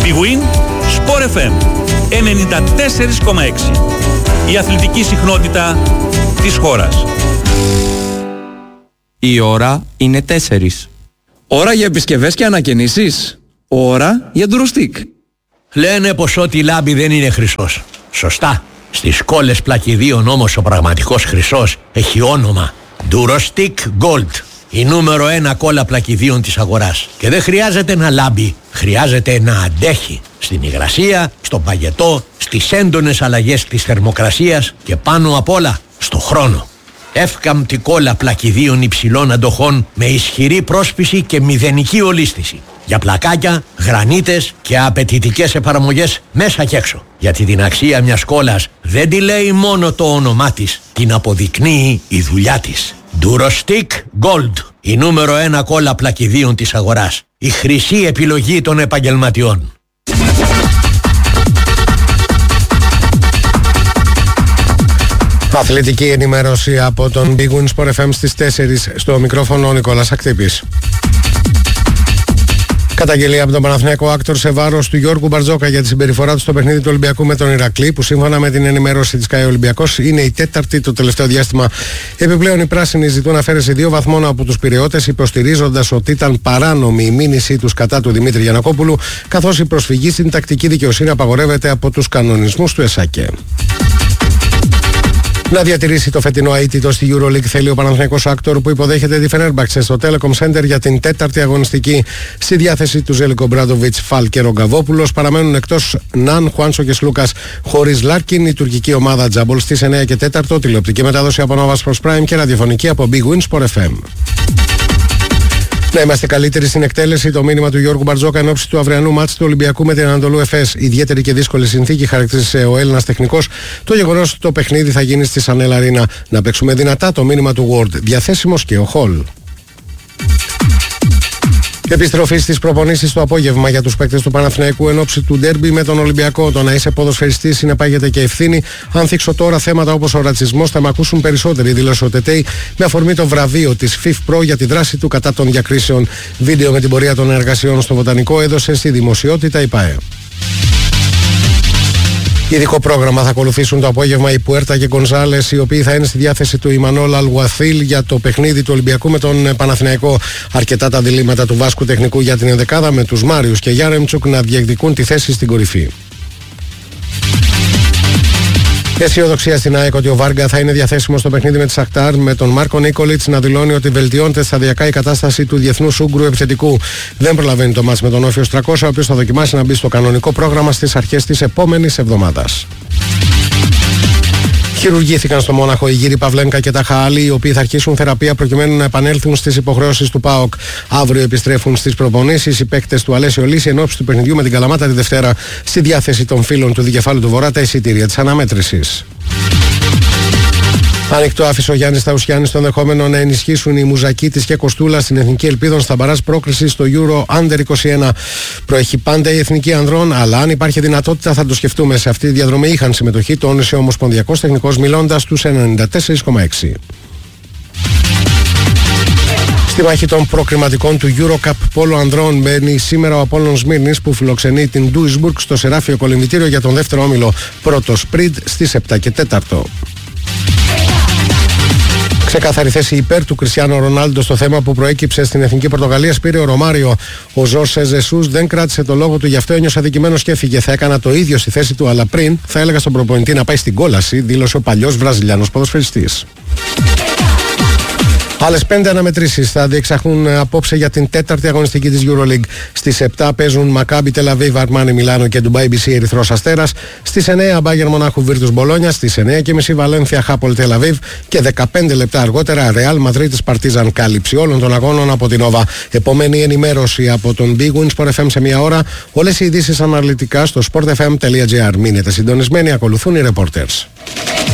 Big Win, Sport FM 94,6. Η αθλητική συχνότητα της χώρας. Η ώρα είναι 4. Ώρα για επισκευές και ανακαινήσεις. Ώρα για ντουροστικ. Λένε πως ό,τι λάμπει δεν είναι χρυσός. Σωστά. Στις σκόλες πλακιδίων όμως ο πραγματικός χρυσός έχει όνομα Durostick Gold. Η νούμερο 1 κόλλα πλακιδίων της αγοράς. Και δεν χρειάζεται να λάμπει, χρειάζεται να αντέχει. Στην υγρασία, στον παγετό, στις έντονες αλλαγές της θερμοκρασίας και πάνω απ' όλα στο χρόνο. Εύκαμπτη κόλλα πλακιδίων υψηλών αντοχών με ισχυρή πρόσπιση και μηδενική ολίσθηση. Για πλακάκια, γρανίτες και απαιτητικές εφαρμογές μέσα και έξω. Γιατί την αξία μιας κόλλας δεν τη λέει μόνο το όνομά της, την αποδεικνύει η δουλειά της. Durostick Gold, η νούμερο 1 κόλλα πλακιδίων της αγοράς. Η χρυσή επιλογή των επαγγελματιών. Αθλητική ενημέρωση από τον Big Win Sport FM στις 4. Στο μικρόφωνο ο Νικόλας Ακτύπης. Καταγγελία από τον Παναθηναϊκό Άκτορ σε βάρος του Γιώργου Μπαρτζόκα για τη συμπεριφορά του στο παιχνίδι του Ολυμπιακού με τον Ηρακλή, που σύμφωνα με την ενημέρωση της ΚΑΕ Ολυμπιακός είναι η τέταρτη το τελευταίο διάστημα. Επιπλέον, οι πράσινοι ζητούν αφαίρεση 2 βαθμών από τους πειραιώτες, υποστηρίζοντας ότι ήταν παράνομη η μήνυσή τους κατά του Δημήτρη Γιαννακόπουλου, καθώς η προσφυγή στην τακτική δικαιοσύνη απαγορεύεται από τους κανονισμούς του ΕΣΑΚΕ. Να διατηρήσει το φετινό αίτητο στη EuroLeague θέλει ο Παναθηναϊκός Άκτορ, που υποδέχεται τη Φενέρμπαξε στο Telecom Center για την τέταρτη αγωνιστική. Στη διάθεση του Ζέλικο Μπράντοβιτς, Φαλ και Ρογκαβόπουλος. Παραμένουν εκτός Ναν, Χουάνσο και Σλούκας χωρίς Λάρκιν. Η τουρκική ομάδα Τζάμπολ στις 9 και 4. Τηλεοπτική μετάδοση από Nova Sports Prime και ραδιοφωνική από Big Win Sport FM. Να είμαστε καλύτεροι στην εκτέλεση. Το μήνυμα του Γιώργου Μπαρτζόκα εν ώψη του αυριανού μάτς του Ολυμπιακού με την Ανατολού Εφές. Ιδιαίτερη και δύσκολη συνθήκη χαρακτήρισε ο Έλληνας τεχνικός το γεγονός ότι το παιχνίδι θα γίνει στη Σανέλ Αρίνα. Να παίξουμε δυνατά, το μήνυμα του Word. Διαθέσιμος και ο Χολ. Επιστροφή στις προπονήσεις το απόγευμα για τους παίκτες του Παναθηναϊκού εν ώψη του ντέρμπι με τον Ολυμπιακό. Το να είσαι ποδοσφαιριστής συνεπάγεται και ευθύνη. Αν θίξω τώρα θέματα όπως ο ρατσισμός, θα με ακούσουν περισσότεροι, δήλωσε ο Τετέι με αφορμή το βραβείο της FIFPro για τη δράση του κατά των διακρίσεων. Βίντεο με την πορεία των εργασιών στο Βοτανικό έδωσε στη δημοσιότητα η ΠΑΕ. Ειδικό πρόγραμμα θα ακολουθήσουν το απόγευμα οι Πουέρτα και Γκονζάλες, οι οποίοι θα είναι στη διάθεση του Ιμανόλ Αλγουαθίλ για το παιχνίδι του Ολυμπιακού με τον Παναθηναϊκό. Αρκετά τα διλήμματα του Βάσκου τεχνικού για την ενδεκάδα, με τους Μάριους και Γιάρεμτσουκ να διεκδικούν τη θέση στην κορυφή. Αισιοδοξία στην ΑΕΚ ότι ο Βάργκα θα είναι διαθέσιμο στο παιχνίδι με τη Σαχτάρ, με τον Μάρκο Νίκολιτς να δηλώνει ότι βελτιώνεται σταδιακά η κατάσταση του διεθνούς Ούγκρου επιθετικού. Δεν προλαβαίνει το μάτς με τον Όφιος 300, ο οποίος θα δοκιμάσει να μπει στο κανονικό πρόγραμμα στις αρχές της επόμενης εβδομάδας. Χειρουργήθηκαν στο Μόναχο οι γύροι Παυλένκα και Ταχαάλη, οι οποίοι θα αρχίσουν θεραπεία προκειμένου να επανέλθουν στις υποχρεώσεις του ΠΑΟΚ. Αύριο επιστρέφουν στις προπονήσεις οι παίκτες του Αλέσιο Λύση εν ώψη του παιχνιδιού με την Καλαμάτα τη Δευτέρα. Στη διάθεση των φίλων του Δικεφάλου του Βορρά τα εισιτήρια της αναμέτρησης. Ανοιχτό άφησε ο Γιάννης Ταουσιάννης στο ενδεχόμενο να ενισχύσουν οι Μουζακίτης και Κοστούλα στην Εθνική Ελπίδων στα μπαράζ πρόκρισης στο Euro Under 21. Προέχει πάντα η Εθνική Ανδρών, αλλά αν υπάρχει δυνατότητα θα το σκεφτούμε. Σε αυτή τη διαδρομή είχαν συμμετοχή, τόνισε ο Ομοσπονδιακός Τεχνικός μιλώντας στους 94,6. Στη μάχη των προκριματικών του Eurocup Πόλο Ανδρών μπαίνει σήμερα ο Απόλλων Σμύρνης, που φιλοξενεί την Duisburg στο Σεράφιο Κολυμβητήριο για τον δεύτερο όμιλο. Πρώτο σπριντ στις 7 και 4. Ξεκάθαρη θέση υπέρ του Κριστιάνο Ρονάλντο στο θέμα που προέκυψε στην Εθνική Πορτογαλία πήρε ο Ρωμάριο. Ο Ζόρσε Ζεσούς δεν κράτησε το λόγο του, γι' αυτό ένιωσε αδικημένος και έφυγε. Θα έκανα το ίδιο στη θέση του, αλλά πριν θα έλεγα στον προπονητή να πάει στην κόλαση, δήλωσε ο παλιός Βραζιλιάνος ποδοσφαιριστής. Άλλες 5 αναμετρήσεις θα διεξαχθούν απόψε για την τέταρτη αγωνιστική της EuroLeague. Στις 7 παίζουν Μακάμπι Τελαβίβ, Αρμάνι Μιλάνο και Ντουμπάι BC Ερυθρός Αστέρας. Στις 9 Μπάγερν Μονάχου Βίρτους Μπολόνια. Στις 9.30 Βαλένθια Χάπολ Τελαβίβ. Και 15 λεπτά αργότερα Ρεάλ Μαδρίτης Παρτίζαν. Κάλυψη όλων των αγώνων από την Nova. Επόμενη ενημέρωση από τον Big Win Sport FM σε μία ώρα. Όλες οι ειδήσεις αναλυτικά στο sportfm.gr. Μείνετε συντονισμένοι, ακολουθούν οι reporters.